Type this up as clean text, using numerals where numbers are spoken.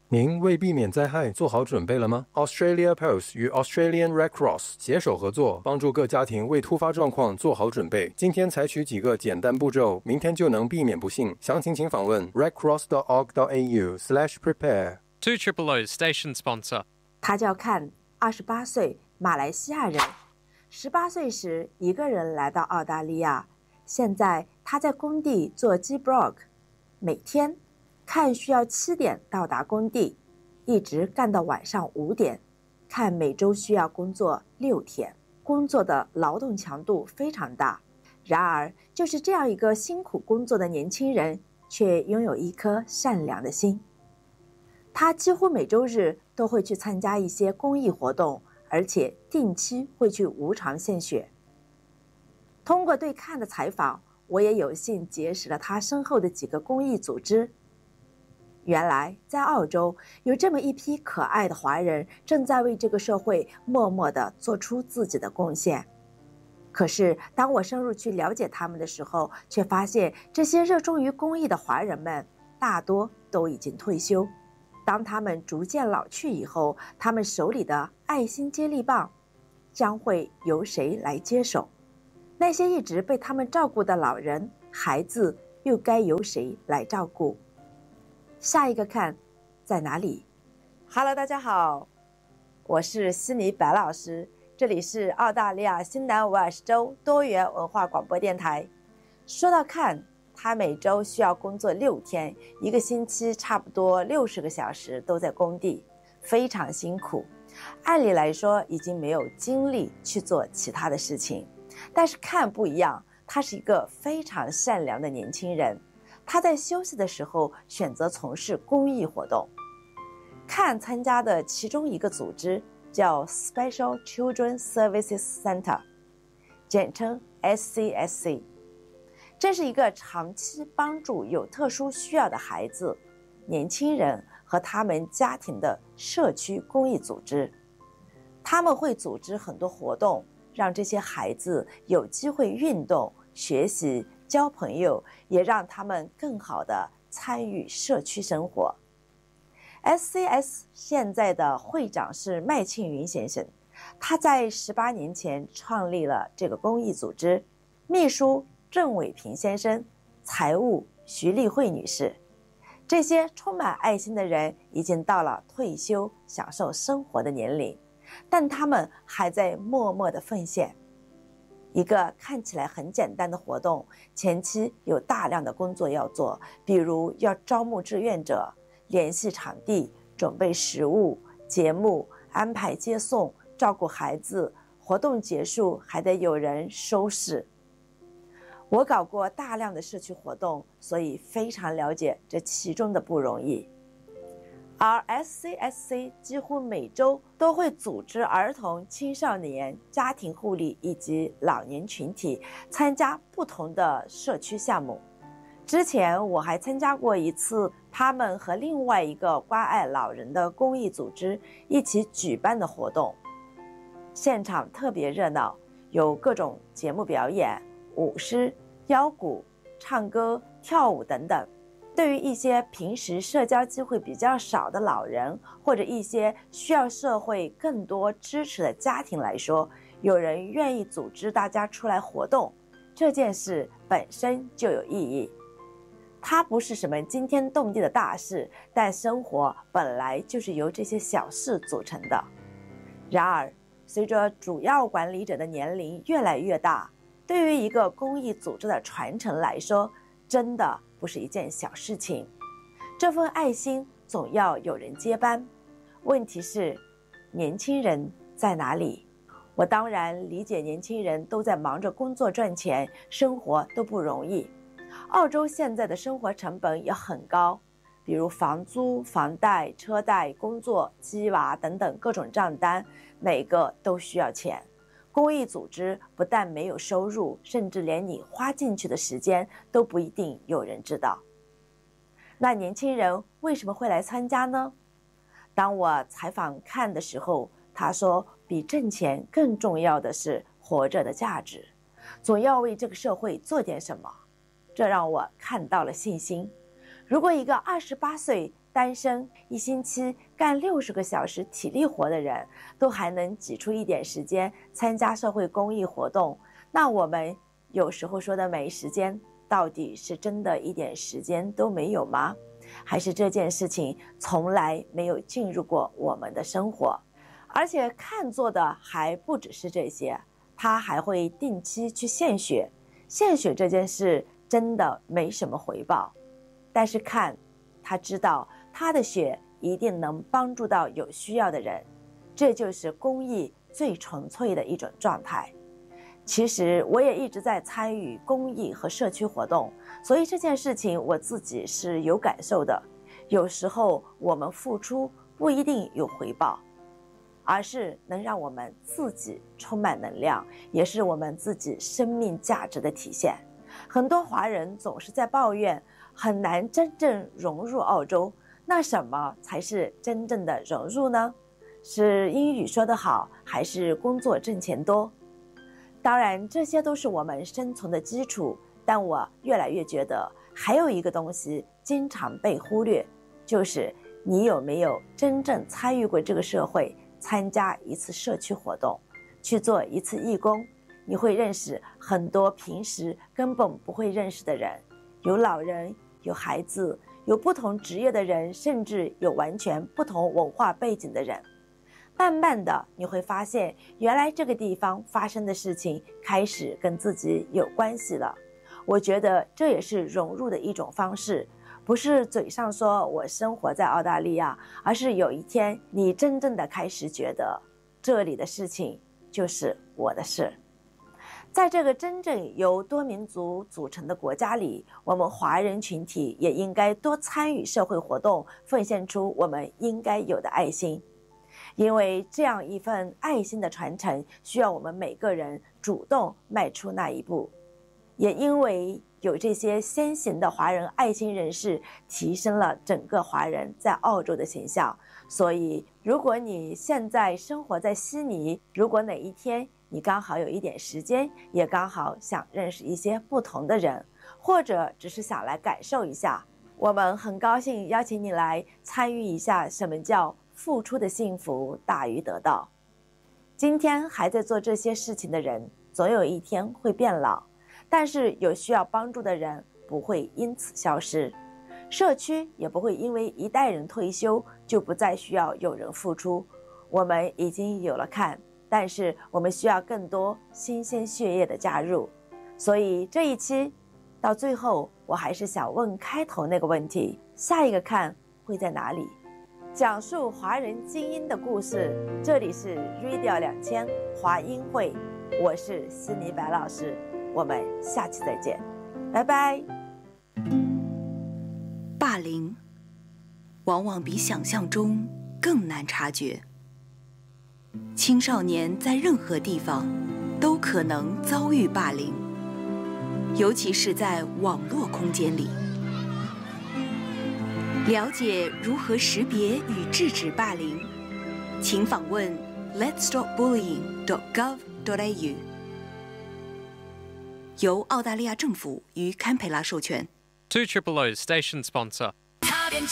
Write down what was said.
您为避免灾害做好准备了吗 ？Australia Post 与 Australian Red Cross 携手合作，帮助各家庭为突发状况做好准备。今天采取几个简单步骤，明天就能避免不幸。详情请访问 redcross.org.au/prepare。 200 Station Sponsor。 他叫看，28岁，马来西亚人。18岁时一个人来到澳大利亚，现在他在工地做 G-Block， 每天看需要7点到达工地，一直干到晚上5点。看每周需要工作6天，工作的劳动强度非常大。然而，就是这样一个辛苦工作的年轻人，却拥有一颗善良的心。他几乎每周日都会去参加一些公益活动，而且定期会去无偿献血。通过对看的采访，我也有幸结识了他身后的几个公益组织。原来在澳洲有这么一批可爱的华人，正在为这个社会默默地做出自己的贡献。可是当我深入去了解他们的时候，却发现这些热衷于公益的华人们大多都已经退休。当他们逐渐老去以后，他们手里的爱心接力棒将会由谁来接手？那些一直被他们照顾的老人、孩子又该由谁来照顾？下一个看在哪里 ？Hello， 大家好，我是悉尼白老师，这里是澳大利亚新南威尔士州多元文化广播电台。说到看，他每周需要工作6天，一个星期差不多60个小时都在工地，非常辛苦。按理来说，已经没有精力去做其他的事情，但是看不一样，他是一个非常善良的年轻人。他在休息的时候选择从事公益活动。看参加的其中一个组织叫 Special Children Services Center， 简称 SCSC。 这是一个长期帮助有特殊需要的孩子、年轻人和他们家庭的社区公益组织。他们会组织很多活动，让这些孩子有机会运动、学习、交朋友，也让他们更好地参与社区生活。SCS 现在的会长是麦庆云先生，他在18年前创立了这个公益组织，秘书郑伟平先生，财务徐丽慧女士。这些充满爱心的人已经到了退休享受生活的年龄，但他们还在默默地奉献。一个看起来很简单的活动，前期有大量的工作要做，比如要招募志愿者、联系场地、准备食物、节目、安排接送、照顾孩子，活动结束还得有人收拾。我搞过大量的社区活动，所以非常了解这其中的不容易。而 SCSC 几乎每周都会组织儿童、青少年、家庭护理以及老年群体参加不同的社区项目。之前我还参加过一次他们和另外一个关爱老人的公益组织一起举办的活动，现场特别热闹，有各种节目表演、舞狮、腰鼓、唱歌、跳舞等等。对于一些平时社交机会比较少的老人，或者一些需要社会更多支持的家庭来说，有人愿意组织大家出来活动，这件事本身就有意义。它不是什么惊天动地的大事，但生活本来就是由这些小事组成的。然而，随着主要管理者的年龄越来越大，对于一个公益组织的传承来说，真的不是一件小事情。这份爱心总要有人接班，问题是年轻人在哪里？我当然理解年轻人都在忙着工作赚钱，生活都不容易。澳洲现在的生活成本也很高，比如房租、房贷、车贷、工作、鸡娃等等各种账单，每个都需要钱。公益组织不但没有收入，甚至连你花进去的时间都不一定有人知道。那年轻人为什么会来参加呢？当我采访看的时候，他说比挣钱更重要的是活着的价值，总要为这个社会做点什么。这让我看到了信心。如果一个28岁单身一星期干60个小时体力活的人，都还能挤出一点时间参加社会公益活动，那我们有时候说的没时间，到底是真的一点时间都没有吗？还是这件事情从来没有进入过我们的生活？而且看做的还不只是这些，他还会定期去献血。献血这件事真的没什么回报，但是看他知道他的血一定能帮助到有需要的人，这就是公益最纯粹的一种状态。其实我也一直在参与公益和社区活动，所以这件事情我自己是有感受的。有时候我们付出不一定有回报，而是能让我们自己充满能量，也是我们自己生命价值的体现。很多华人总是在抱怨很难真正融入澳洲，那什么才是真正的融入呢？是英语说得好，还是工作挣钱多？当然，这些都是我们生存的基础，但我越来越觉得还有一个东西经常被忽略，就是你有没有真正参与过这个社会，参加一次社区活动，去做一次义工，你会认识很多平时根本不会认识的人，有老人，有孩子，有不同职业的人，甚至有完全不同文化背景的人。慢慢的你会发现，原来这个地方发生的事情开始跟自己有关系了。我觉得这也是融入的一种方式，不是嘴上说我生活在澳大利亚，而是有一天你真正的开始觉得这里的事情就是我的事。在这个真正由多民族组成的国家里，我们华人群体也应该多参与社会活动，奉献出我们应该有的爱心。因为这样一份爱心的传承，需要我们每个人主动迈出那一步。也因为有这些先行的华人爱心人士，提升了整个华人在澳洲的形象。所以如果你现在生活在悉尼，如果哪一天你刚好有一点时间，也刚好想认识一些不同的人，或者只是想来感受一下，我们很高兴邀请你来参与一下什么叫付出的幸福大于得到。今天还在做这些事情的人，总有一天会变老，但是有需要帮助的人不会因此消失，社区也不会因为一代人退休就不再需要有人付出。我们已经有了看，但是我们需要更多新鲜血液的加入。所以这一期到最后，我还是想问开头那个问题，下一个看会在哪里？讲述华人精英的故事，这里是 Radio 2000华英会，我是悉尼白老师，我们下期再见，拜拜。 霸凌往往比想象中更难察觉，青少年在任何地方都可能遭遇霸凌，尤其是在网络空间里。了解如何识别与制止霸凌，请访问 letsstopbullying.gov.au， 由澳大利亚政府与堪培拉授权。 2 Triple O Station Sponsor.